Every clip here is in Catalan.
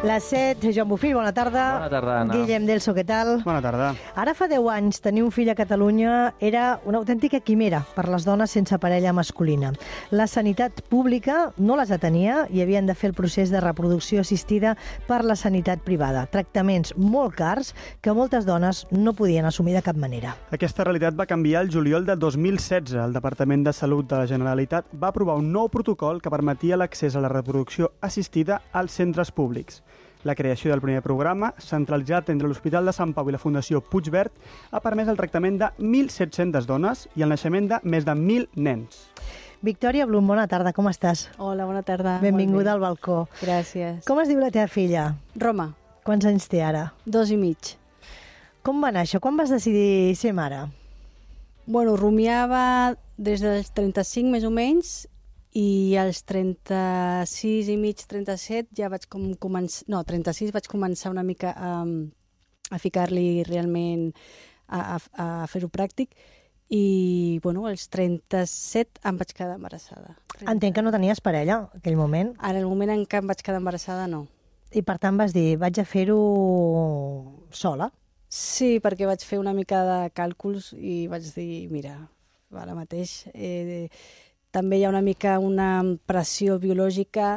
Les 7, Joan Bofill, bona tarda. Bona tarda, Anna. Guillem Delso, què tal? Bona tarda. Ara fa 10 anys tenir un fill a Catalunya era una autèntica quimera per les dones sense parella masculina. La sanitat pública no les atenia i havien de fer el procés de reproducció assistida per la sanitat privada. Tractaments molt cars que moltes dones no podien assumir de cap manera. Aquesta realitat va canviar el juliol de 2016. El Departament de Salut de la Generalitat va aprovar un nou protocol que permetia l'accés a la reproducció assistida als centres públics. La creació del primer programa, centralitzat entre l'Hospital de Sant Pau i la Fundació Puigverd, ha permès el tractament de 1.700 dones i el naixement de més de 1.000 nens. Victòria Blum, bona tarda, com estàs? Hola, bona tarda. Benvinguda al balcó. Gràcies. Com es diu la teva filla? Roma, Quants anys té ara? 2 i mig. Com va anar això? Quan vas decidir ser mare? Bueno, rumiava des dels 35 més o menys i als 36 i mig, 37 ja vaig començar... No, 36 vaig començar una mica a ficar-li realment a fer-ho pràctic i, bueno, als 37 em vaig quedar embarassada. Entenc que no tenies parella en aquell moment. En el moment en què em vaig quedar embarassada, no. I per tant vas dir, vaig a fer-ho sola. Sí, perquè vaig fer una mica de càlculs i vaig dir, mira, ara mateix... també hi ha una mica una pressió biològica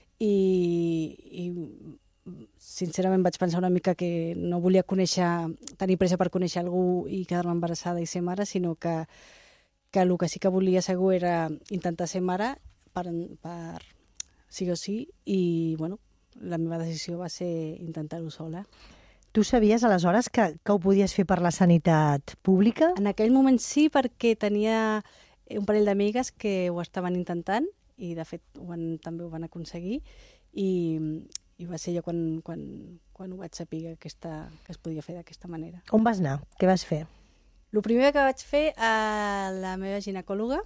i sincerament vaig pensar una mica que no volia tenir pressa per conèixer algú i quedar-me embarassada i ser mare, sinó que el que sí que volia segur era intentar ser mare per sí o sí i bueno, la meva decisió va ser intentar-ho sola. Tu sabies aleshores que ho podies fer per la sanitat pública? En aquell moment sí, perquè tenia un parell d'amigues que ho estaven intentant i de fet també ho van aconseguir i va ser jo quan ho vaig saber que es podia fer d'aquesta manera. On vas anar? Què vas fer? El primer que vaig fer a la meva ginecòloga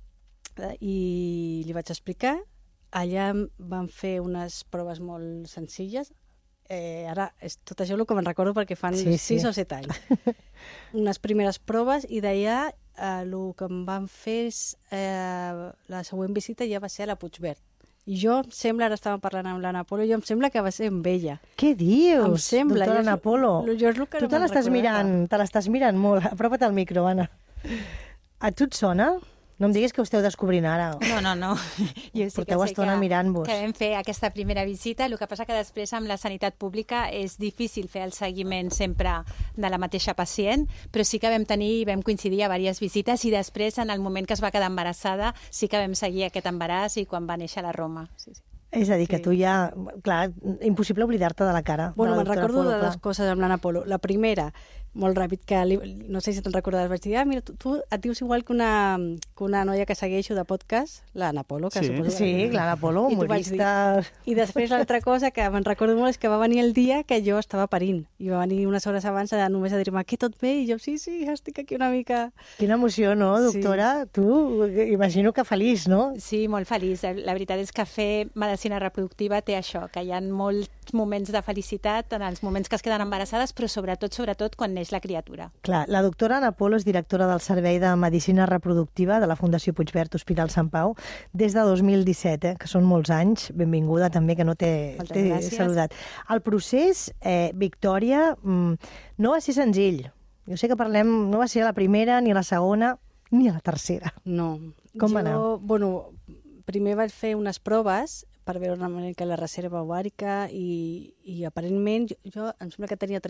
i li vaig explicar. Allà van fer unes proves molt senzilles. Ara, és tot això el que me'n recordo perquè fan 6 o 7 anys. Unes primeres proves i d'allà el que em van fer és la següent visita ja va ser a la Puigverd. I jo em sembla, ara estàvem parlant amb l'Anna Polo, jo em sembla que va ser amb ella. Què dius, em sembla, doctora Anna Polo? Jo és el que tu te l'estàs mirant molt. Apropa't al micro, Anna. A tu et sona? No em diguis que ho esteu descobrint ara. No. Jo sí porteu que sé estona mirant-vos. Que vam fer aquesta primera visita. El que passa que després amb la sanitat pública és difícil fer el seguiment sempre de la mateixa pacient, però sí que vam coincidir a diverses visites i després, en el moment que es va quedar embarassada, sí que vam seguir aquest embaràs i quan va néixer la Roma. Sí. És a dir, que tu ja... Clar, impossible oblidar-te de la cara. Bueno, me'n recordo de les coses amb l'Anna Polo. La primera, molt ràpid, que no sé si te'n recordes, vaig dir, mira, tu et dius igual que una noia que segueixo de podcast, l'Anna Polo, que suposo... Sí, l'Anna Polo, humorista... I després l'altra cosa que me'n recordo molt és que va venir el dia que jo estava parint, i va venir unes hores abans només a dir-me que tot bé, i jo sí, estic aquí una mica... Quina emoció, no, doctora? Sí. Tu, imagino que feliç, no? Sí, molt feliç. La veritat és que fer medicina reproductiva té això, que hi ha molts moments de felicitat en els moments que es queden embarassades, però sobretot quan neix la criatura. Clar, la doctora Anna Polo és directora del Servei de Medicina Reproductiva de la Fundació Puigverd Hospital Sant Pau des de 2017, que són molts anys. Benvinguda també, que no t'he saludat. El procés, Victòria, no va ser senzill. Jo sé que no va ser a la primera, ni a la segona, ni a la tercera. No. Com va anar? Bueno, primer vaig fer unes proves per veure una mica la reserva ovàrica i aparentment jo em sembla que tenia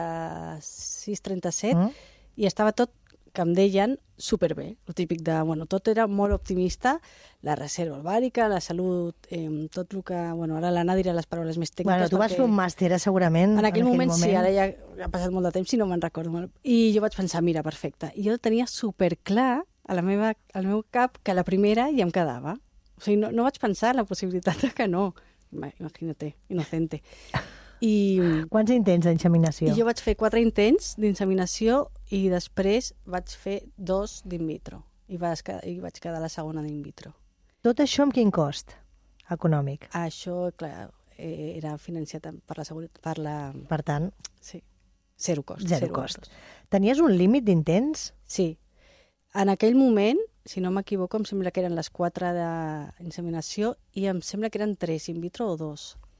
36-37 i estava tot, que em deien, superbé. El típic de, tot era molt optimista, la reserva ovàrica, la salut, tot el que... ara l'Anna dirà les paraules més tècniques. Tu vas fer un màster, segurament, en aquell moment. Sí, ara ja ha passat molt de temps i no me'n recordo molt. I jo vaig pensar, mira, perfecte. I jo tenia superclar al meu cap que la primera ja em quedava. O sigui, no vaig pensar en la possibilitat que no. Imagínate, inocente. Quants intents d'inseminació? I jo vaig fer 4 intents d'inseminació i després vaig fer 2 d'in vitro. I vaig quedar la segona d'in vitro. Tot això amb quin cost econòmic? Això, clar, era financiat per la seguretat. Per tant... Sí, zero cost. Zero cost. Tenies un límit d'intents? Sí. En aquell moment, si no m'equivoco, em sembla que eren les 4 d'inseminació i em sembla que eren 3 in vitro o 2.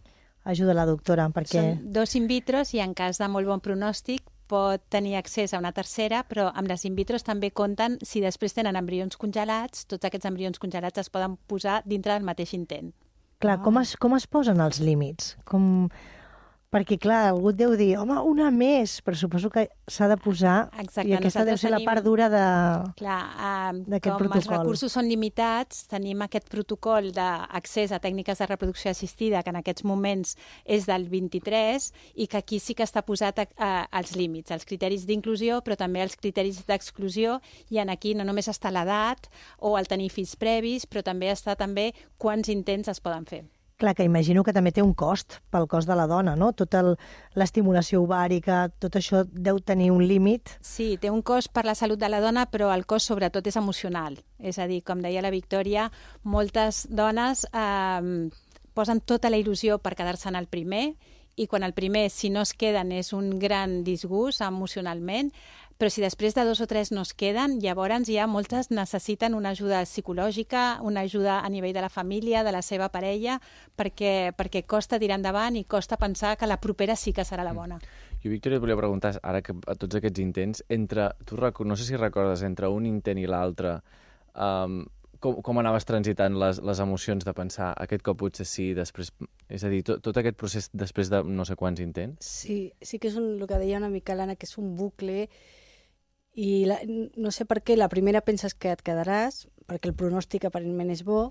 ajuda la doctora, perquè... Són 2 in vitros i en cas de molt bon pronòstic pot tenir accés a una tercera, però amb les in vitros també compten, si després tenen embrions congelats, tots aquests embrions congelats es poden posar dintre del mateix intent. Clar, com es posen els límits? Perquè, clar, algú et deu dir, home, una més, però suposo que s'ha de posar... Exacte, i aquesta deu ser la part dura d'aquest com protocol. Els recursos són limitats, tenim aquest protocol d'accés a tècniques de reproducció assistida, que en aquests moments és del 23, i que aquí sí que està posat als límits, els criteris d'inclusió, però també els criteris d'exclusió, i en aquí no només està l'edat o el tenir fills previs, però també està quants intents es poden fer. Clar, que imagino que també té un cost pel cos de la dona, no? Tota l'estimulació ovàrica, tot això deu tenir un límit. Sí, té un cost per la salut de la dona, però el cost sobretot és emocional. És a dir, com deia la Victòria, moltes dones posen tota la il·lusió per quedar-se en el primer, i quan el primer, si no es queden, és un gran disgust emocionalment, però si després de 2 o 3 no es queden, llavors ja moltes necessiten una ajuda psicològica, una ajuda a nivell de la família, de la seva parella, perquè costa tirar endavant i costa pensar que la propera sí que serà la bona. Jo, Victòria, et volia preguntar, ara que a tots aquests intents, no sé si recordes, entre un intent i l'altre, com anaves transitant les emocions de pensar aquest cop potser sí, després... És a dir, tot aquest procés després de no sé quants intents? Sí que és el que deia una mica l'Anna, que és un bucle, i no sé per què, la primera penses que et quedaràs, perquè el pronòstic aparentment és bo,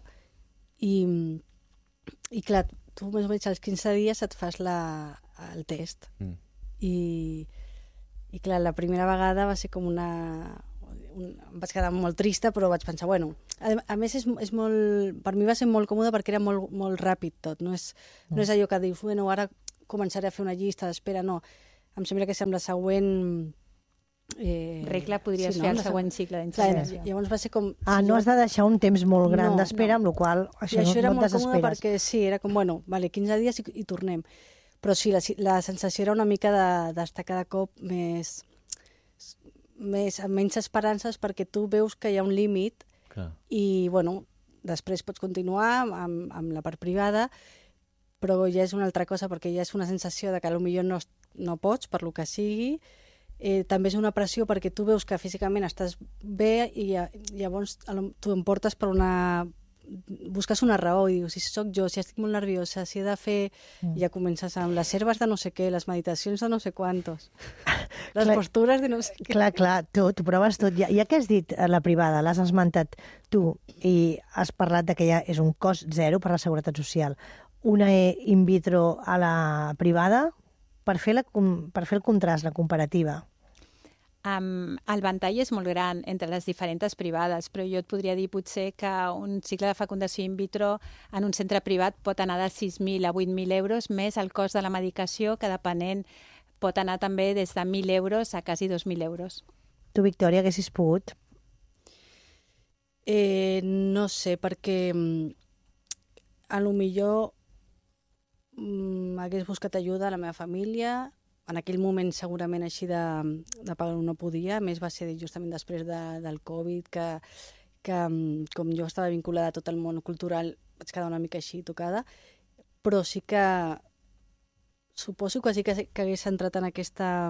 i clar, tu més o menys als 15 dies et fas el test. I clar, la primera vegada va ser com em vaig quedar molt trista, però vaig pensar, bueno, a més és molt, per mi va ser molt còmode perquè era molt, molt ràpid tot, no és allò que dius, bueno, ara començaré a fer una llista d'espera, no, em sembla que si amb la següent regla podries fer el següent cicle d'inseminació. Llavors va ser com... no has de deixar un temps molt gran d'espera, amb la qual cosa això era no et molt còmode desesperes. perquè sí, era com, bueno, vale, 15 dies i tornem. Però sí, la sensació era una mica d'estar cada cop amb menys esperances, perquè tu veus que hi ha un límit. Clar. I, bueno, després pots continuar amb la part privada, però ja és una altra cosa, perquè ja és una sensació de que potser no pots, per lo que sigui. També és una pressió perquè tu veus que físicament estàs bé i llavors tu em portes busques una raó i dius, si sóc jo, si estic molt nerviosa, si he de fer... Ja comences amb les serves de no sé què, les meditacions de no sé quantos, les postures de no sé què. Clar, tu proves tot. Ja que has dit la privada, l'has esmentat tu i has parlat que ja és un cost zero per la Seguretat Social. Una in vitro a la privada, per fer el contrast, la comparativa. El ventall és molt gran entre les diferents privades, però jo et podria dir potser que un cicle de fecundació in vitro en un centre privat pot anar de 6.000 a 8.000 euros, més el cost de la medicació, que depenent pot anar també des de 1.000 euros a quasi 2.000 euros. Tu, Victòria, haguessis pogut? No sé, perquè a lo millor hagués buscat ajuda a la meva família. En aquell moment segurament així de pagar no podia, a més va ser justament després del Covid, que com jo estava vinculada a tot el món cultural vaig quedar una mica així tocada, però sí que suposo que sí que hagués entrat en aquesta,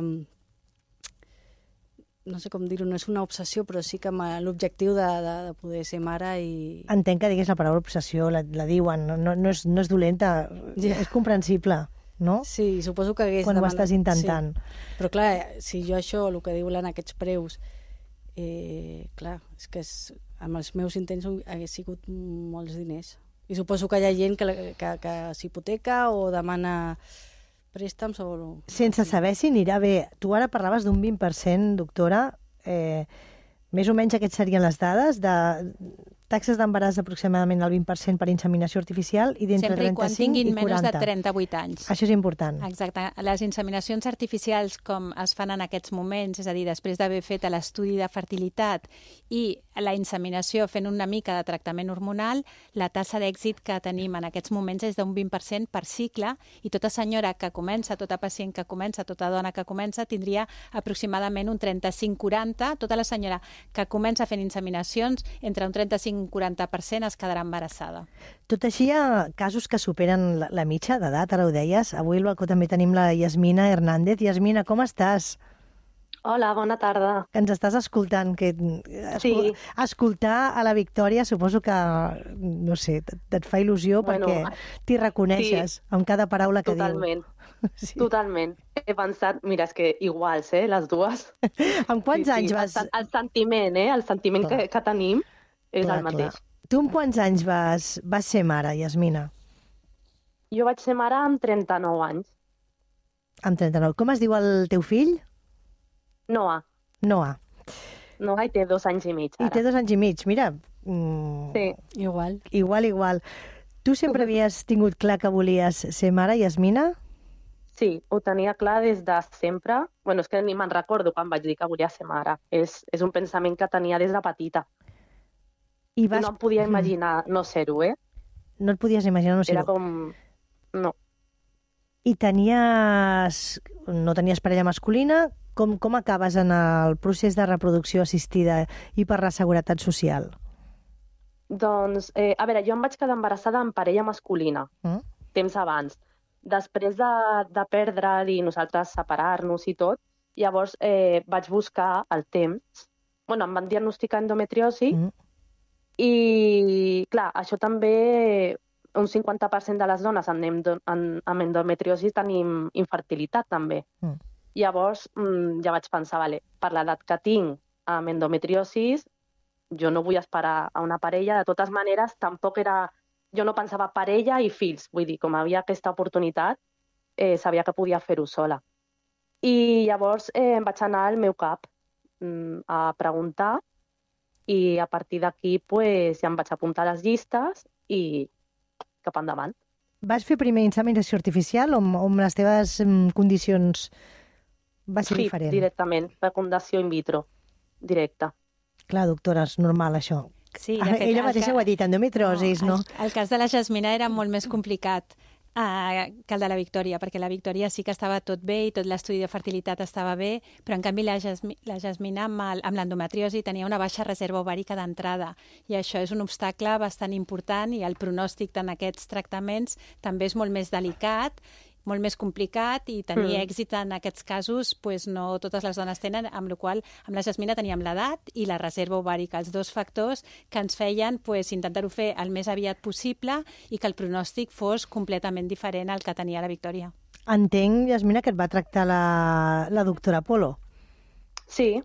no sé com dir-ho, no és una obsessió, però sí que l'objectiu de poder ser mare i... Entenc que digués la paraula obsessió, la diuen, no és dolenta, és comprensible. No? Sí, suposo que hagués quan ho estàs intentant. Sí. Però clar, si jo això, el que diuen aquests preus, clar, és que amb els meus intents hagués sigut molts diners. I suposo que hi ha gent que s'hipoteca o demana préstecs o... Sense saber si anirà bé. Tu ara parlaves d'un 20%, doctora. Més o menys aquests serien les dades de taxes d'embaràs aproximadament el 20% per inseminació artificial i d'entre 35 i 40. Sempre quan tinguin menys de 38 anys. Això és important. Exacte. Les inseminacions artificials, com es fan en aquests moments, és a dir, després d'haver fet l'estudi de fertilitat i la inseminació fent una mica de tractament hormonal, la tassa d'èxit que tenim en aquests moments és d'un 20% per cicle, i tota senyora que comença, tota pacient que comença, tota dona que comença, tindria aproximadament un 35-40, tota la senyora que comença fent inseminacions, entre un 35 35-40% es quedarà embarassada. Tot així, hi ha casos que superen la mitja d'edat, ara ho deies. Avui al balcó també tenim la Yasmina Hernández. Yasmina, com estàs? Hola, bona tarda. Que ens estàs escoltant. Sí. Escoltar a la Victòria suposo que, no sé, et fa il·lusió perquè t'hi reconeixes amb cada paraula que diu. Sí. Totalment. He pensat, mira, és que iguals, les dues. Amb quants anys vas... El sentiment, el sentiment que tenim és el mateix. Tu amb quants anys vas ser mare, Yasmina? Jo vaig ser mare amb 39 anys. Amb 39. Com es diu el teu fill? Noah. Noah i té 2 anys i mig, ara. I té 2 anys i mig, mira. Sí. Igual. Tu sempre havies tingut clar que volies ser mare, Yasmina? Sí, ho tenia clar des de sempre. Bueno, és que ni me'n recordo quan vaig dir que volia ser mare. És un pensament que tenia des de petita. I no em podia imaginar no ser-ho, No et podies imaginar no ser-ho. Era com... No. I no tenies parella masculina? Com acabes en el procés de reproducció assistida i per la seguretat social? Doncs, a veure, jo em vaig quedar embarassada amb parella masculina, temps abans. Després de perdre'l i nosaltres separar-nos i tot, llavors vaig buscar el temps. Bueno, em van diagnosticar endometriosi i, clar, això també, un 50% de les dones amb endometriosi tenim infertilitat també. Llavors ja vaig pensar, vale, per l'edat que tinc amb endometriosi, jo no vull esperar a una parella. De totes maneres, tampoc era... Jo no pensava parella i fills. Vull dir, com havia aquesta oportunitat, sabia que podia fer-ho sola. I llavors em vaig anar al meu cap a preguntar i a partir d'aquí ja em vaig apuntar a les llistes i cap endavant. Vas fer primer inseminació artificial o amb les teves condicions va ser diferent? Sí, directament, fecundació in vitro, directa. Clar, doctora, és normal això. Sí, de fet, ella mateixa ho ha dit, endometriosis, no? El cas de la Yasmina era molt més complicat que el de la Victòria, perquè la Victòria sí que estava tot bé i tot l'estudi de fertilitat estava bé, però en canvi la Yasmina amb l'endometriosi tenia una baixa reserva ovàrica d'entrada i això és un obstacle bastant important i el pronòstic en aquests tractaments també és molt més delicat, molt més complicat i tenir èxit en aquests casos no totes les dones tenen, amb la qual amb la Yasmina teníem l'edat i la reserva ovàrica, els dos factors que ens feien intentar-ho fer el més aviat possible i que el pronòstic fos completament diferent al que tenia la Victòria. Entenc, Yasmina, que et va tractar la doctora Polo. Sí.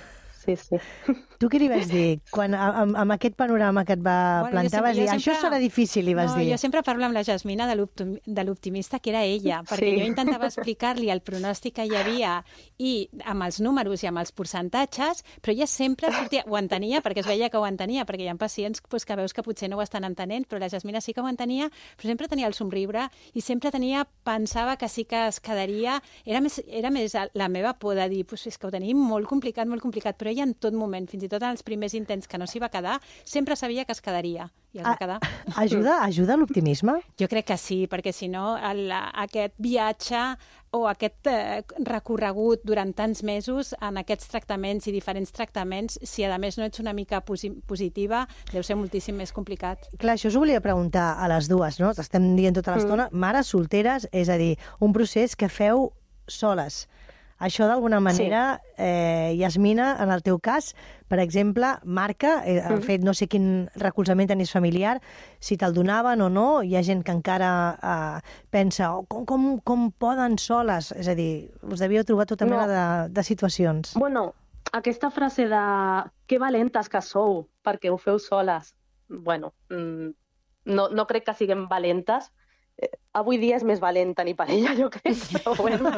Tu què li vas dir? Quan amb aquest panorama que et va plantar vas dir això serà difícil, li vas dir. Jo sempre parlo amb la Yasmina de l'optimista que era ella, perquè jo intentava explicar-li el pronòstic que hi havia i amb els números i amb els percentatges, però ella sempre sortia, ho entenia, perquè es veia que ho entenia, perquè hi ha pacients que veus que potser no ho estan entenent, però la Yasmina sí que ho entenia, però sempre tenia el somriure i sempre pensava que sí que es quedaria. Era més la meva por de dir, és que ho tenim molt complicat, però ella en tot moment, fins i tot en els primers intents que no s'hi va quedar, sempre sabia que es quedaria i es va quedar. Ajuda l'optimisme? Jo crec que sí, perquè si no aquest viatge o aquest recorregut durant tants mesos en aquests tractaments i diferents tractaments, si a més no ets una mica positiva, deu ser moltíssim més complicat. Clar, això us ho volia preguntar a les dues, no? Estem dient tota l'estona, mares solteres, és a dir, un procés que feu soles. Això, d'alguna manera, Yasmina, en el teu cas, per exemple, marca, el fet, no sé quin recolzament tenis familiar, si te'l donaven o no, hi ha gent que encara pensa, com poden soles? És a dir, us devíeu trobar tota mena de situacions. Bueno, aquesta frase de que valentes que sou perquè ho feu soles, bueno, no crec que siguem valentes. Avui dia és més valenta ni per ella, jo crec, però bueno.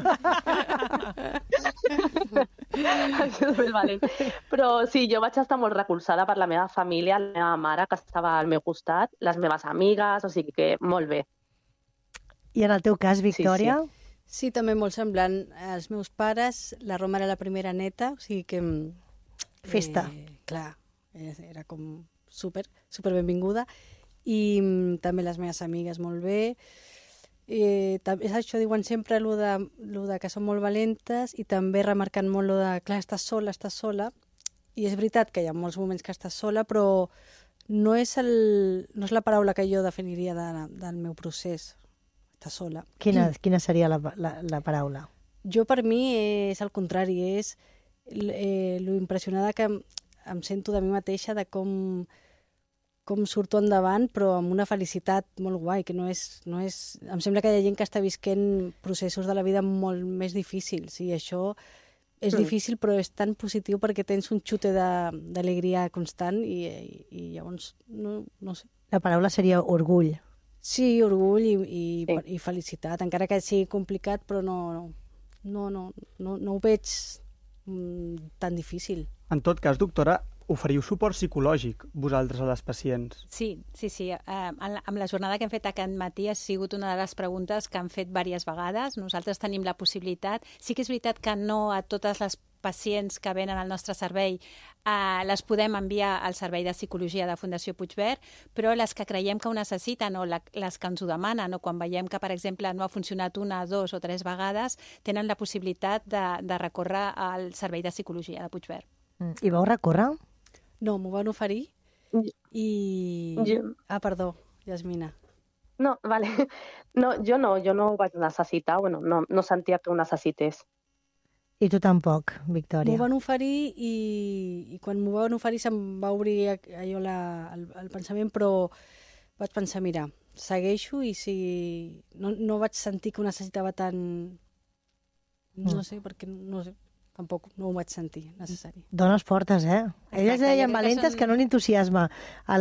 Això és més valent. Però sí, jo vaig estar molt recolzada per la meva família, la meva mare, que estava al meu costat, les meves amigues, o sigui que molt bé. I en el teu cas, Victòria? Sí, també molt semblant. Els meus pares, la Roma era la primera neta, o sigui que... Festa. Clar, era com super benvinguda. I també les meves amigues molt bé. És això, diuen sempre lo de que són molt valentes i també remarcant molt lo de, clar, estàs sola, i és veritat que hi ha molts moments que estàs sola, però no és la paraula que jo definiria del meu procés, estar sola. Quina seria la paraula? Jo, per mi, és al contrari, és lo impressionada que em sento de mi mateixa, de com surto endavant, però amb una felicitat molt guai, que no és... Em sembla que hi ha gent que està visquent processos de la vida molt més difícils, i això és difícil, però és tan positiu perquè tens un xute d'alegria constant i llavors, no sé. La paraula seria orgull. Sí, orgull i felicitat, encara que sigui complicat, però no ho veig tan difícil. En tot cas, doctora, oferiu suport psicològic vosaltres a les pacients? Sí. Amb la jornada que hem fet aquest matí ha sigut una de les preguntes que han fet diverses vegades. Nosaltres tenim la possibilitat. Sí que és veritat que no a totes les pacients que venen al nostre servei les podem enviar al servei de psicologia de Fundació Puigverd, però les que creiem que ho necessiten o les que ens ho demanen o quan veiem que, per exemple, no ha funcionat 1, 2 o 3 vegades, tenen la possibilitat de recórrer al servei de psicologia de Puigverd. I vau recórrer? No, m'ho van oferir i... perdó, Yasmina. No, vale. No, jo no ho vaig necessitar, no sentia que ho necessités. I tu tampoc, Victòria? M'ho van oferir i quan m'ho van oferir se'm va obrir allò el pensament, però vaig pensar, mira, segueixo i si... No vaig sentir que ho necessitava tant... No sé, perquè no sé... Tampoc no ho vaig sentir necessari. Dones fortes, eh? Elles deien valentes, que no l'entusiasma a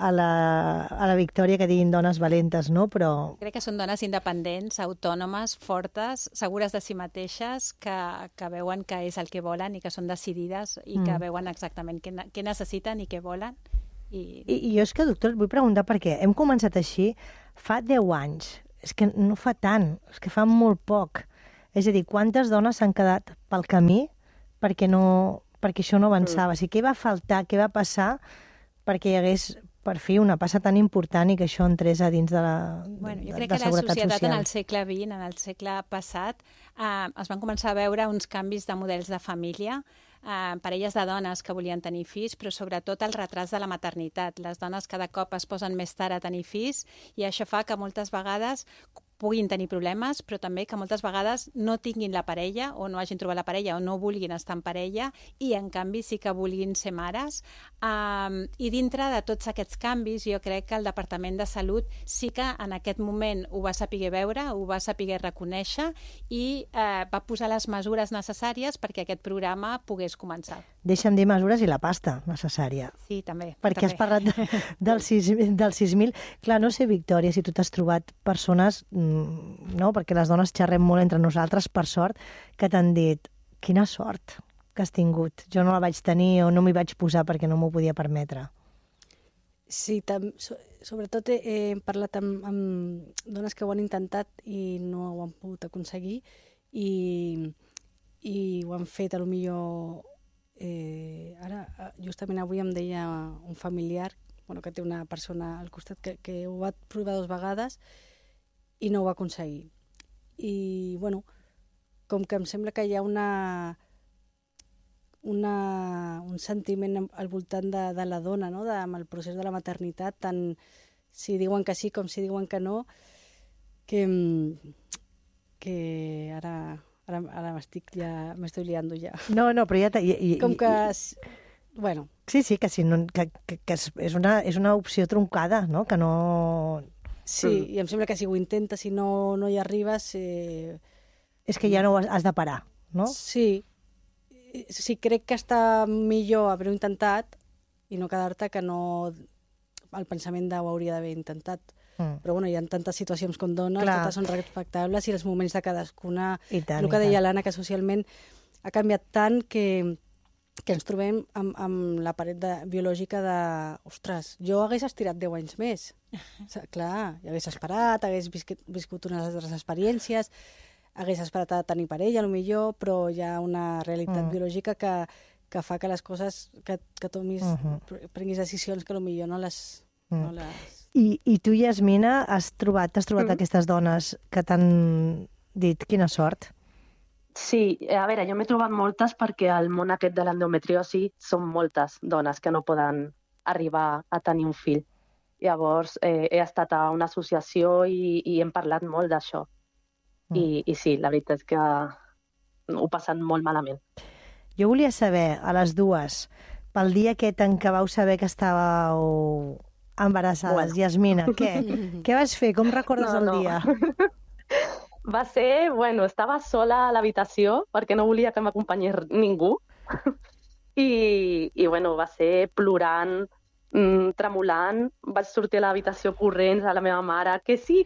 la Victòria que diguin dones valentes, no? Però... Crec que són dones independents, autònomes, fortes, segures de si mateixes, que veuen que és el que volen i que són decidides i que veuen exactament què necessiten i què volen. I jo és que, doctor, et vull preguntar perquè hem començat així fa 10 anys. És que no fa tant, és que fa molt poc. És a dir, quantes dones s'han quedat pel camí perquè això no avançava? O sigui, què va faltar, què va passar perquè hi hagués, per fi, una passa tan important i que això entrés a dins de la Seguretat Social? Jo crec que la societat en el segle XX, en el segle passat, es van començar a veure uns canvis de models de família, parelles de dones que volien tenir fills, però sobretot el retras de la maternitat. Les dones cada cop es posen més tard a tenir fills i això fa que moltes vegades puguin tenir problemes, però també que moltes vegades no tinguin la parella o no hagin trobat la parella o no vulguin estar en parella i, en canvi, sí que vulguin ser mares. I dintre de tots aquests canvis, jo crec que el Departament de Salut sí que en aquest moment ho va saber veure, ho va saber reconèixer i va posar les mesures necessàries perquè aquest programa pogués començar. Deixa'm dir mesures i la pasta necessària. Sí, també. Perquè has parlat del 6.000. Clar, no sé, Victòria, si tu t'has trobat persones, no? Perquè les dones xerrem molt entre nosaltres, per sort, que t'han dit, quina sort que has tingut. Jo no la vaig tenir o no m'hi vaig posar perquè no m'ho podia permetre. Sí, sobretot he parlat amb dones que ho han intentat i no ho han pogut aconseguir i ho han fet, potser... Ara, justament avui em deia un familiar, que té una persona al costat que ho va provar 2 vegades i no ho va aconseguir. I, com que em sembla que hi ha un sentiment al voltant de la dona, no? Amb el procés de la maternitat, tant si diuen que sí com si diuen que no, que ara m'estic liando ja. No, però ja... Com que... Sí, que és una opció troncada, no? Que no... Sí, i em sembla que si ho intentes, si no hi arribes... És que ja no has de parar, no? Sí. Sí, crec que està millor haver-ho intentat i no quedar-te que no... El pensament ho hauria d'haver intentat. Però hi ha tantes situacions com dones, totes són respectables i els moments de cadascuna... El que deia l'Anna, que socialment ha canviat tant que ens trobem amb la paret biològica de... Ostres, jo hagués estirat 10 anys més. Clar, ja hagués esperat, hagués viscut unes altres experiències, hagués esperat a tenir parella, potser, però hi ha una realitat biològica que fa que les coses, que prenguis decisions que potser no les... I tu, Yasmina, t'has trobat aquestes dones que t'han dit quina sort? Sí, a veure, jo m'he trobat moltes perquè al món aquest de l'endometriosi són moltes dones que no poden arribar a tenir un fill. Llavors, he estat a una associació i hem parlat molt d'això. I sí, la veritat és que ho passen molt malament. Jo volia saber, a les dues, pel dia aquest en què vau saber que estàveu embarassades, Yasmina, què? Què vas fer? Com recordes el dia? Va ser, estava sola a l'habitació perquè no volia que m'acompanyés ningú. I va ser plorant, tremolant. Vaig sortir a l'habitació corrents a la meva mare, que sí,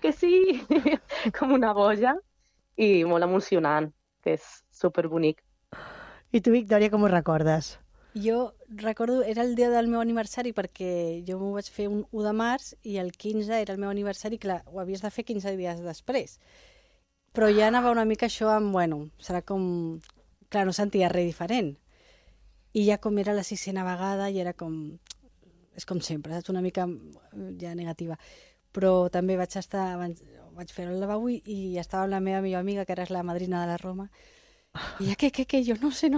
com una boja. I molt emocionant, que és superbonic. I tu, Victòria, com ho recordes? Jo recordo, era el dia del meu aniversari perquè jo m'ho vaig fer un 1 de març i el 15 era el meu aniversari, clar, ho havies de fer 15 dies després. Però ja anava una mica això amb, serà com... Clar, no sentia res diferent. I ja com era la 6ª vegada i era com... És com sempre, saps? Una mica ja negativa. Però també vaig fer el lavabo i estava amb la meva millor amiga, que era la madrina de la Roma, i ja, què? Jo no sé,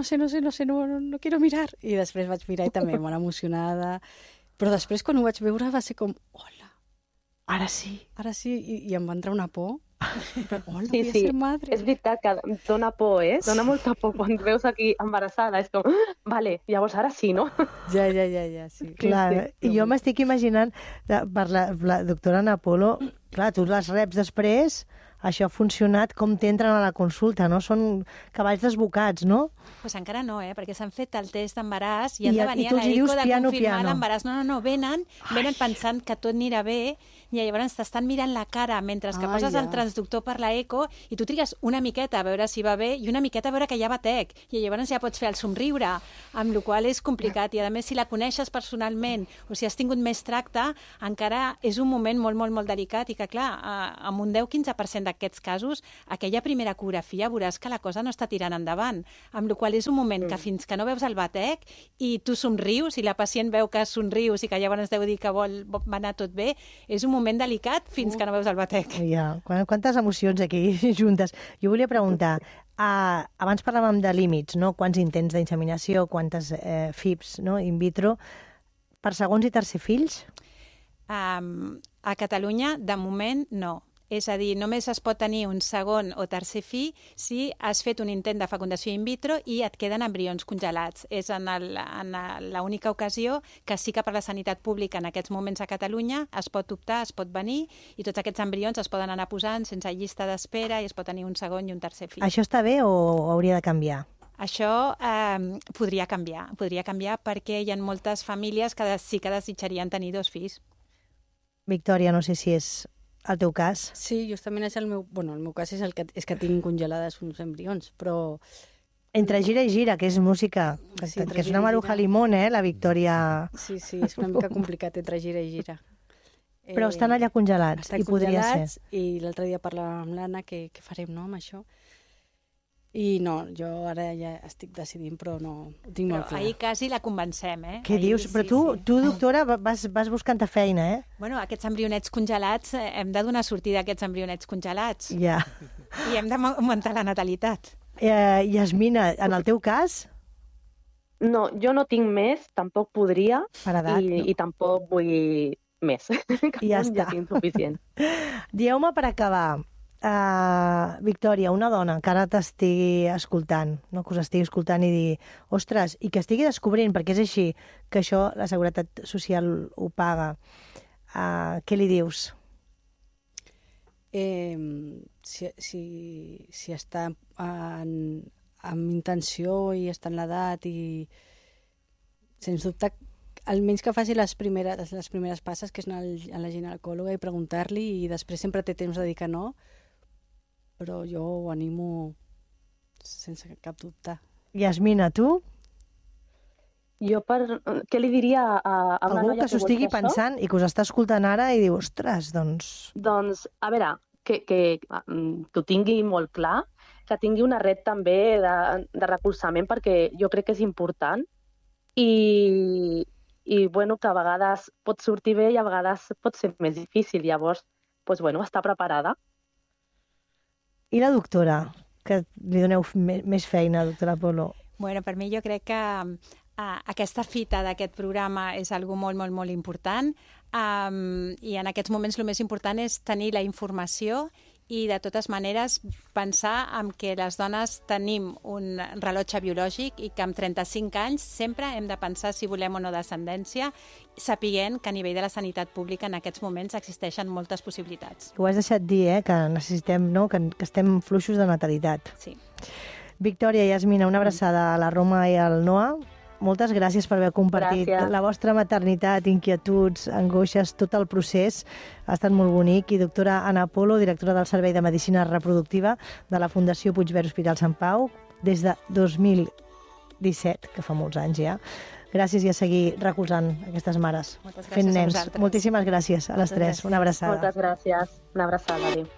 no quiero mirar. I després vaig mirar i també molt emocionada. Però després, quan ho vaig veure, va ser com, hola, ara sí, i em va entrar una por. Hola, sí, voy a ser madre. És veritat que dona por, Dona molta por quan et veus aquí embarassada. És com, vale, llavors ara sí, no? Ja, sí. Clar, i jo m'estic imaginant, per la doctora Ana Polo, clar, tu les reps després, això ha funcionat, com t'entren a la consulta, no? Són cavalls desbocats, no? Pues encara no, perquè s'han fet el test d'embaràs i han de venir a l'ECO de confirmar l'embaràs. No, venen pensant que tot anirà bé i llavors t'estan mirant la cara mentre que poses el transductor per l'ECO i tu trigues una miqueta a veure si va bé i una miqueta a veure que ja va tec i llavors ja pots fer el somriure, amb la qual és complicat i a més si la coneixes personalment o si has tingut més tracte, encara és un moment molt, molt, molt delicat i que clar, amb un 10-15% d'aquests casos, aquella primera ecografia veuràs que la cosa no està tirant endavant, amb la qual és un moment que fins que no veus el batec i tu somrius i la pacient veu que somrius i que llavors deu dir que va anar tot bé, és un moment delicat fins que no veus el batec. Ja, quantes emocions aquí juntes. Jo volia preguntar, abans parlàvem de límits, no? Quants intents d'inseminació, quantes FIPs, no? In vitro, per segons i tercer fills? A Catalunya, de moment, no. És a dir, només es pot tenir un segon o tercer fill si has fet un intent de fecundació in vitro i et queden embrions congelats. És en l'única ocasió que sí que per la sanitat pública en aquests moments a Catalunya es pot optar, es pot venir i tots aquests embrions es poden anar posant sense llista d'espera i es pot tenir un segon i un tercer fill. Això està bé o hauria de canviar? Això podria canviar perquè hi ha moltes famílies que sí que desitjarien tenir 2 fills. Victòria, no sé si és el teu cas? Sí, justament és el meu cas és que tinc congelades uns embrions, però... Entre gira i gira, que és música, que és una Maruja Limón, la Victòria... Sí, és una mica complicat entre gira i gira. Però estan allà congelats, i podria ser. I l'altre dia parlàvem amb l'Anna què farem, no, amb això. I no, jo ara ja estic decidint, però no ho tinc molt clar. Ahir quasi la convencem, Què dius? Però tu, doctora, vas buscant feina, Bueno, aquests embrionets congelats, hem de donar sortida a aquests embrionets congelats. Ja. I hem d'augmentar la natalitat. Yasmina, en el teu cas? No, jo no tinc més, tampoc podria, per edat, i tampoc vull més. Ja està. Ja tinc suficient. Dieu-me per acabar, Victòria, una dona que ara t'estigui escoltant, no? Que us estigui escoltant i dir, ostres, i que estigui descobrint, perquè és així, que això la Seguretat Social ho paga, què li dius? Si està amb intenció i està en l'edat i sens dubte almenys que faci les primeres passes, que és anar a la ginecòloga i preguntar-li, i després sempre té temps de dir que no, però jo ho animo sense cap dubte. Yasmina, tu? Jo què li diria a una algú noia que s'ho estigui pensant i que us està escoltant ara i diu, ostres, doncs... Doncs, a veure, que ho tingui molt clar, que tingui una red també de recolzament, perquè jo crec que és important i bueno, que a vegades pot sortir bé i a vegades pot ser més difícil. Llavors, doncs, bueno, està preparada. I la doctora, que li doneu més feina, doctora Polo? Bueno, per mi jo crec que aquesta fita d'aquest programa és algo molt, molt, molt important i en aquests moments el més important és tenir la informació i, de totes maneres, pensar en que les dones tenim un rellotge biològic i que amb 35 anys sempre hem de pensar si volem o no descendència, sapiguent que a nivell de la sanitat pública en aquests moments existeixen moltes possibilitats. Ho has deixat dir, que necessitem, no? Que estem fluixos de natalitat. Sí. Victòria i Yasmina, una abraçada a la Roma i al Noa. Moltes gràcies per haver compartit la vostra maternitat, inquietuds, angoixes, tot el procés. Ha estat molt bonic. I doctora Ana Polo, directora del Servei de Medicina Reproductiva de la Fundació Puigverd Hospital Sant Pau, des de 2017, que fa molts anys ja. Gràcies i a seguir recolzant aquestes mares fent nens. Moltíssimes gràcies a les tres. Una abraçada. Moltes gràcies. Una abraçada. Adéu.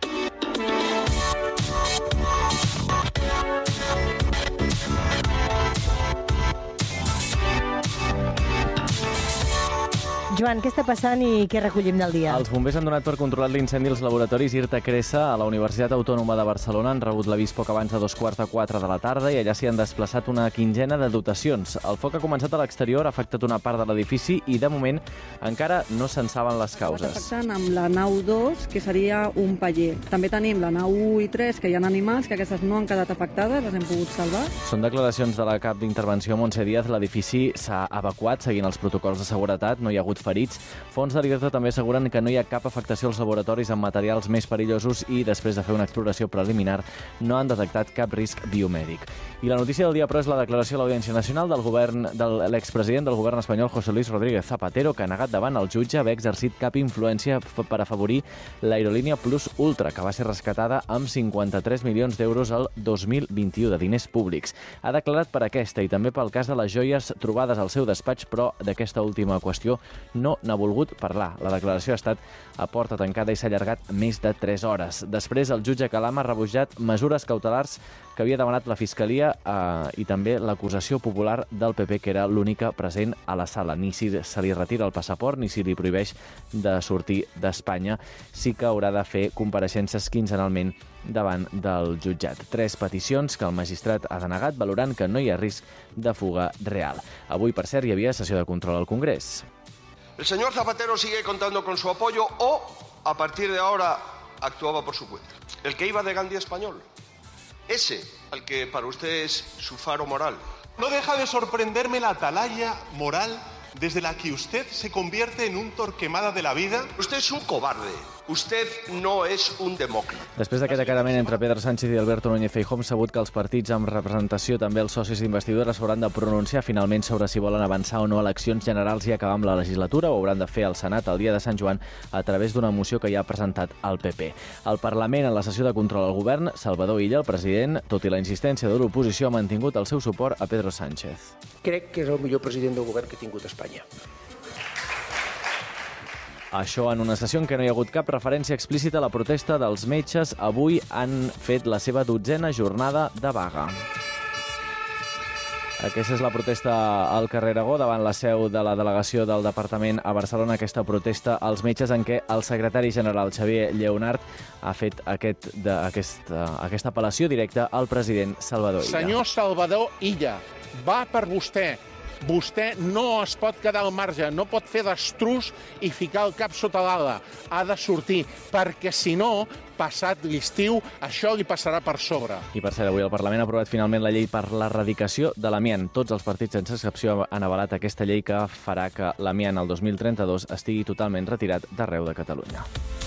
Joan, què està passant i què recollim del dia? Els bombers han donat per controlat l'incendi als laboratoris IRTA Cresa a la Universitat Autònoma de Barcelona. Han rebut l'avís poc abans de 3:15 de la tarda i allà s'hi han desplaçat una quinzena de dotacions. El foc ha començat a l'exterior, ha afectat una part de l'edifici i, de moment, encara no se'n saben les causes. Està afectant amb la nau 2, que seria un paller. També tenim la nau 1 i 3, que hi ha animals, que aquestes no han quedat afectades, les hem pogut salvar. Són declaracions de la cap d'intervenció Montse Díaz. L'edifici s'ha evacuat seguint els protocols de seguretat, no hi ha hagut ferits. Fonts de l'IRTA també asseguren que no hi ha cap afectació als laboratoris amb materials més perillosos i, després de fer una exploració preliminar, no han detectat cap risc biomèdic. I la notícia del dia, però, és la declaració a l'Audiència Nacional del govern de l'expresident del govern espanyol, José Luis Rodríguez Zapatero, que ha negat davant el jutge haver exercit cap influència per afavorir l'aerolínia Plus Ultra, que va ser rescatada amb 53 milions d'euros el 2021 de diners públics. Ha declarat per aquesta i també pel cas de les joies trobades al seu despatx, però d'aquesta última qüestió no n'ha volgut parlar. La declaració ha estat a porta tancada i s'ha allargat més de 3 hores. Després, el jutge Calam ha rebutjat mesures cautelars que havia demanat la Fiscalia i també l'acusació popular del PP, que era l'única present a la sala. Ni si se li retira el passaport ni si li prohibeix de sortir d'Espanya. Sí que haurà de fer compareixences quinzenalment davant del jutjat. 3 peticions que el magistrat ha denegat, valorant que no hi ha risc de fuga real. Avui, per cert, hi havia sessió de control al Congrés. El señor Zapatero sigue contando con su apoyo o, a partir de ahora, actuaba por su cuenta. El que iba de Gandhi español. Ese, al que para usted es su faro moral. No deja de sorprenderme la atalaya moral desde la que usted se convierte en un Torquemada de la vida. Usted es un cobarde. Usted no és un demòcrata. Després d'aquest aclarament entre Pedro Sánchez i Alberto Núñez Feijóo, hem sabut que els partits amb representació, també els socis d'investidura, s'hauran de pronunciar finalment sobre si volen avançar o no eleccions generals i acabar amb la legislatura, o hauran de fer al Senat el dia de Sant Joan a través d'una moció que ja ha presentat el PP. Al Parlament, en la sessió de control al govern, Salvador Illa, el president, tot i la insistència de l'oposició, ha mantingut el seu suport a Pedro Sánchez. Crec que és el millor president del govern que ha tingut Espanya. Això en una sessió en què no hi ha hagut cap referència explícita a la protesta dels metges. Avui han fet la seva 12a jornada de vaga. Aquesta és la protesta al carrer Aragó, davant la seu de la delegació del departament a Barcelona. Aquesta protesta als metges en què el secretari general Xavier Lleonart ha fet aquesta apel·lació directa al president Salvador Illa. Senyor Salvador Illa, va per vostè. Vostè no es pot quedar al marge, no pot fer destrús i ficar el cap sota l'ala. Ha de sortir, perquè si no, passat l'estiu, això li passarà per sobre. I per cert, avui el Parlament ha aprovat finalment la llei per l'erradicació de l'amiant. Tots els partits, sense excepció, han avalat aquesta llei que farà que l'amiant el 2032 estigui totalment retirat d'arreu de Catalunya.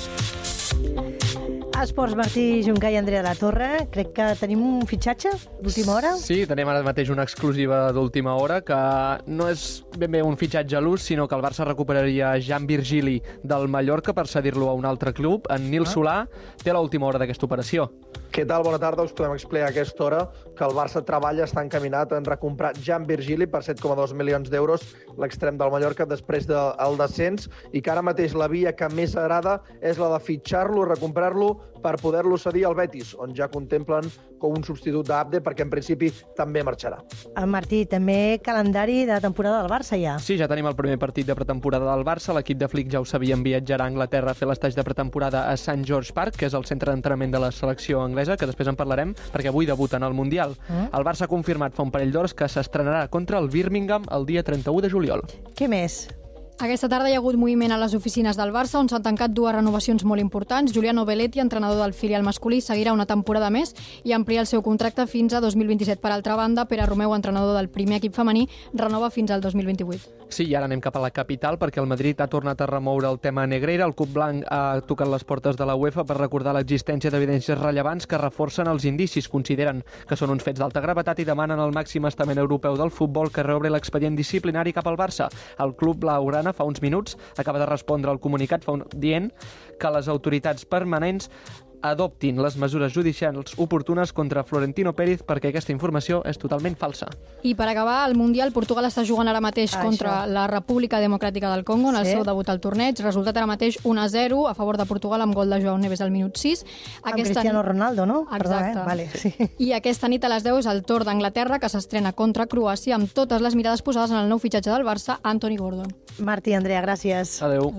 Esports, Martí Juncà i Andrea de la Torre. Crec que tenim un fitxatge d'última hora. Sí, tenim ara mateix una exclusiva d'última hora que no és ben bé un fitxatge a l'ús, sinó que el Barça recuperaria Jan Virgili del Mallorca per cedir-lo a un altre club. En Nil Solà té l'última hora d'aquesta operació. Què tal? Bona tarda. Us podem explicar a aquesta hora que el Barça treballa, està encaminat en recomprar Jan Virgili per 7,2 milions d'euros, l'extrem del Mallorca, després del descens, i que ara mateix la via que més agrada és la de fitxar-lo, recomprar-lo per poder-lo cedir al Betis, on ja contemplen com un substitut d'Abde, perquè en principi també marxarà. Martí, també calendari de temporada del Barça ja. Sí, ja tenim el primer partit de pretemporada del Barça. L'equip de Flick, ja ho sabíem, viatjarà a Anglaterra a fer l'estatge de pretemporada a St. George Park, que és el centre d'entrenament de la selecció anglesa, que després en parlarem, perquè avui debuten al Mundial. El Barça ha confirmat fa un parell d'hores que s'estrenarà contra el Birmingham el dia 31 de juliol. Què més? Aquesta tarda hi ha hagut moviment a les oficines del Barça, on s'han tancat dues renovacions molt importants. Giuliano Belletti, entrenador del filial masculí, seguirà una temporada més i amplia el seu contracte fins a 2027. Per altra banda, Pere Romeu, entrenador del primer equip femení, renova fins al 2028. Sí, i ara anem cap a la capital, perquè el Madrid ha tornat a remoure el tema Negreira. El club blanc ha tocat les portes de la UEFA per recordar l'existència d'evidències rellevants que reforcen els indicis. Consideren que són uns fets d'alta gravetat i demanen al màxim estament europeu del futbol que reobre l'expedient disciplinari cap al Barça. El club blaugrana fa uns minuts acaba de respondre al comunicat dient que les autoritats permanents adoptin les mesures judicials oportunes contra Florentino Pérez perquè aquesta informació és totalment falsa. I per acabar, el Mundial, Portugal està jugant ara mateix contra la República Democràtica del Congo en el seu debut al torneig. Resultat ara mateix 1-0 a favor de Portugal amb gol de Joao Neves al minut 6. Amb Cristiano Ronaldo, no? Exacte. Perdó, vale, sí. I aquesta nit a les 10 és el torn d'Anglaterra, que s'estrena contra Croàcia amb totes les mirades posades en el nou fitxatge del Barça, Anthony Gordon. Martí, Andrea, gràcies. Adéu.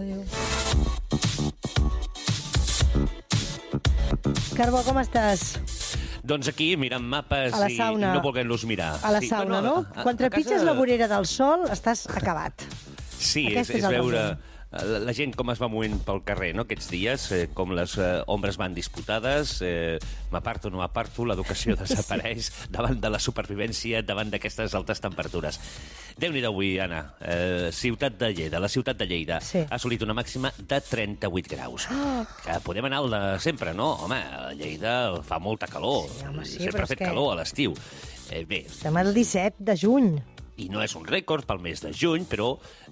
Carbó, com estàs? Doncs aquí, mirant mapes i no volent-los mirar. A la sauna, no? Quan trepitges la vorera del sol, estàs acabat. Sí, és veure la gent com es va movent pel carrer, no?, aquests dies, com les ombres van disputades, m'aparto, no m'aparto, l'educació desapareix davant de la supervivència, davant d'aquestes altes temperatures. Déu-n'hi-do avui, Anna. Ciutat de Lleida, la ciutat de Lleida ha assolit una màxima de 38 graus. Que podem anar al de sempre, no? Home, a Lleida fa molta calor. Sempre ha fet calor a l'estiu. Bé. Estem al 17 de juny. I no és un rècord pel mes de juny, però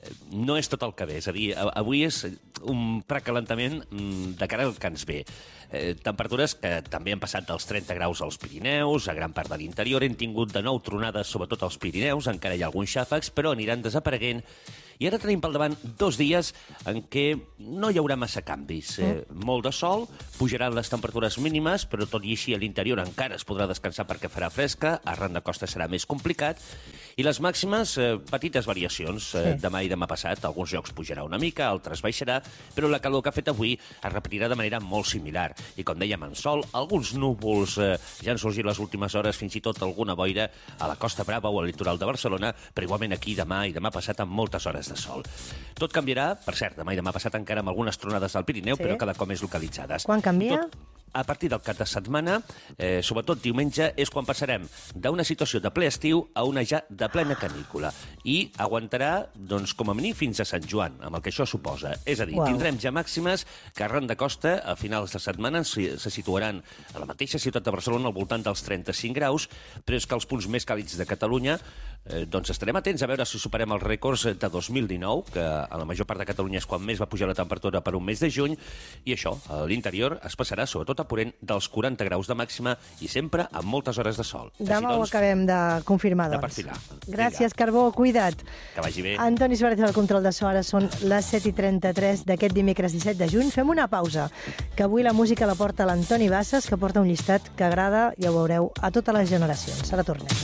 no és tot el que ve. És a dir, avui és un precalentament de cara al que ens ve. Temperatures que també han passat dels 30 graus als Pirineus, a gran part de l'interior. Hem tingut de nou tronades, sobretot als Pirineus, encara hi ha alguns xàfecs, però aniran desapareguent. I ara tenim pel davant 2 dies en què no hi haurà massa canvis. Molt de sol, pujaran les temperatures mínimes, però tot i així a l'interior encara es podrà descansar perquè farà fresca, arran de costa serà més complicat, i les màximes, petites variacions. Demà i demà passat, alguns llocs pujarà una mica, altres baixarà, però la calor que ha fet avui es repetirà de manera molt similar. I com dèiem, en sol, alguns núvols, ja han sorgit les últimes hores, fins i tot alguna boira a la Costa Brava o al litoral de Barcelona, però igualment aquí demà i demà passat amb moltes hores de sol. Tot canviarà, per cert, demà i demà passat encara amb algunes tronades al Pirineu, però cada cop més localitzades. Quan canvia? A partir del cap de setmana, sobretot diumenge, és quan passarem d'una situació de ple estiu a una ja de plena canícula. I aguantarà, doncs, com a mínim fins a Sant Joan, amb el que això suposa. És a dir, tindrem ja màximes que arran de costa, a finals de setmana, se situaran a la mateixa ciutat de Barcelona al voltant dels 35 graus, però és que els punts més càlids de Catalunya, doncs estarem atents a veure si superem els rècords de 2019, que a la major part de Catalunya és quan més va pujar la temperatura per un mes de juny, i això, a l'interior, es passarà, sobretot a Ponent, dels 40 graus de màxima i sempre amb moltes hores de sol. Demà ho acabem de confirmar, doncs. De perfilar. Gràcies, Carbó, cuida't. Que vagi bé. Antoni Suárez al control de so, ara són les 7:33 d'aquest dimecres 17 de juny. Fem una pausa, que avui la música la porta l'Antoni Bassas, que porta un llistat que agrada, ja ho veureu, a totes les generacions. Ara tornem.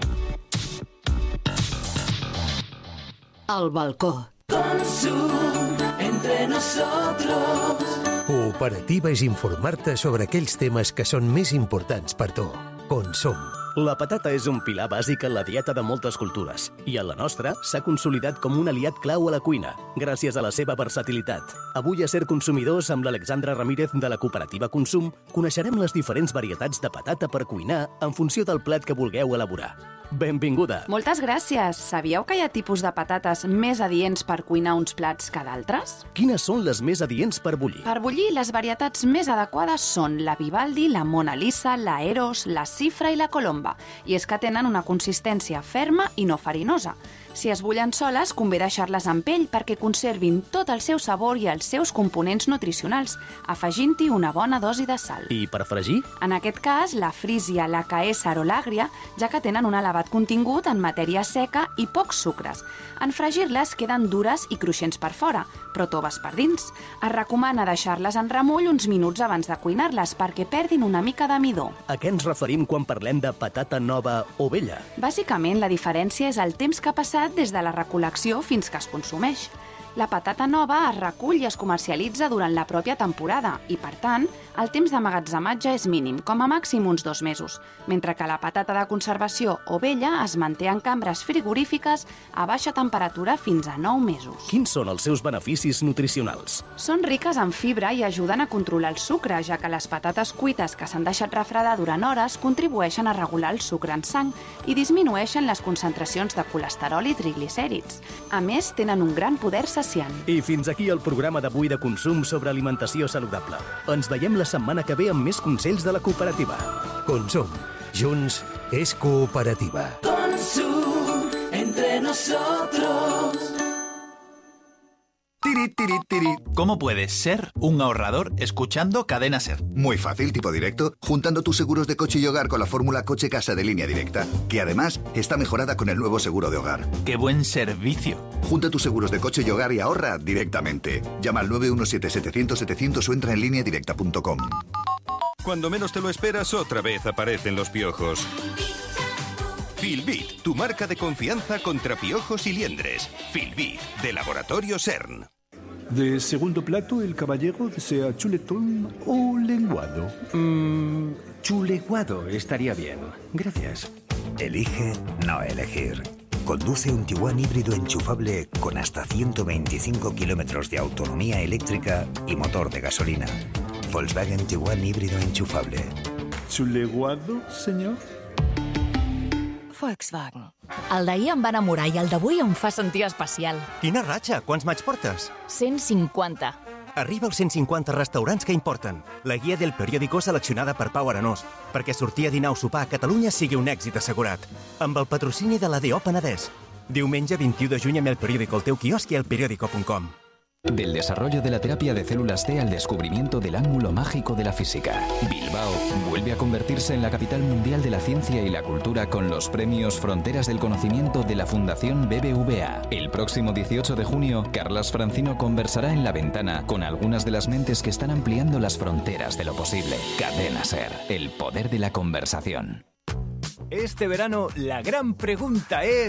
Al balcó. Consum entre nosotros. Cooperativa és informar-te sobre aquells temes que són més importants per tu. Consum. La patata és un pilar bàsic en la dieta de moltes cultures i en la nostra s'ha consolidat com un aliat clau a la cuina, gràcies a la seva versatilitat. Avui a Ser Consumidors, amb l'Alexandra Ramírez de la Cooperativa Consum, coneixerem les diferents varietats de patata per cuinar en funció del plat que vulgueu elaborar. Benvinguda! Moltes gràcies! Sabíeu que hi ha tipus de patates més adients per cuinar uns plats que d'altres? Quines són les més adients per bullir? Per bullir, les varietats més adequades són la Vivaldi, la Mona Lisa, la Eros, la Cifra i la Colomba. I és que tenen una consistència ferma i no farinosa. Si es bullen soles, convé deixar-les amb pell perquè conservin tot el seu sabor i els seus components nutricionals, afegint-hi una bona dosi de sal. I per fregir? En aquest cas, la frísia, la caésar o l'àgria, ja que tenen un elevat contingut en matèria seca i pocs sucres. En fregir-les queden dures i cruixents per fora, però toves per dins. Es recomana deixar-les en remull uns minuts abans de cuinar-les perquè perdin una mica de midó. A què ens referim quan parlem de patata nova o vella? Bàsicament, la diferència és el temps que ha passat des de la recol·lecció fins que es consumeix. La patata nova es recull i es comercialitza durant la pròpia temporada i, per tant, el temps d'emmagatzematge és mínim, com a màxim uns 2 mesos, mentre que la patata de conservació o vella es manté en cambres frigorífiques a baixa temperatura fins a 9 mesos. Quins són els seus beneficis nutricionals? Són riques en fibra i ajuden a controlar el sucre, ja que les patates cuites que s'han deixat refredar durant hores contribueixen a regular el sucre en sang i disminueixen les concentracions de colesterol i triglicèrids. A més, tenen un gran poder saciant. I fins aquí el programa d'avui de consum sobre alimentació saludable. Ens veiem la setmana que ve amb més consells de la cooperativa. Consum. Junts és cooperativa. Consum entre nosotros. Tiri, tiri, tiri. ¿Cómo puedes ser un ahorrador escuchando Cadena Ser? Muy fácil, tipo directo, juntando tus seguros de coche y hogar con la fórmula Coche-Casa de Línea Directa, que además está mejorada con el nuevo seguro de hogar. ¡Qué buen servicio! Junta tus seguros de coche y hogar y ahorra directamente. Llama al 917-700-700 o entra en lineadirecta.com. Cuando menos te lo esperas, otra vez aparecen los piojos. Filbit, tu marca de confianza contra piojos y liendres. Filbit, de Laboratorio CERN. De segundo plato, el caballero desea chuletón o lenguado. Chuleguado estaría bien. Gracias. Elige no elegir. Conduce un Tiguan híbrido enchufable con hasta 125 kilómetros de autonomía eléctrica y motor de gasolina. Volkswagen Tiguan híbrido enchufable. ¿Chuleguado, señor? Volkswagen. El d'ahir em va enamorar i el d'avui em fa sentir especial. Quina ratxa! Quants maig portes? 150. Arriba als 150 restaurants que importen. La guia del periòdico seleccionada per Pau Aranós, perquè sortir a dinar o sopar a Catalunya sigui un èxit assegurat. Amb el patrocini de la DO Penedès. Diumenge 21 de juny amb el periòdico al teu quiosc i al periódico.com. Del desarrollo de la terapia de células T al descubrimiento del ángulo mágico de la física. Bilbao vuelve a convertirse en la capital mundial de la ciencia y la cultura con los premios Fronteras del Conocimiento de la Fundación BBVA. El próximo 18 de junio, Carlas Francino conversará en La Ventana con algunas de las mentes que están ampliando las fronteras de lo posible. Cadena Ser, el poder de la conversación. Este verano, la gran pregunta es...